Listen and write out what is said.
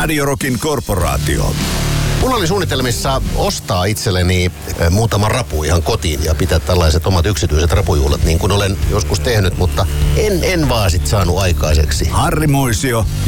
Radio Rockin korporaatio. Mulla oli suunnitelmissa ostaa itselleni muutama rapu ihan kotiin ja pitää tällaiset omat yksityiset rapujuhlat, niin kuin olen joskus tehnyt, mutta en vaan sit saanut aikaiseksi. Harri Moisio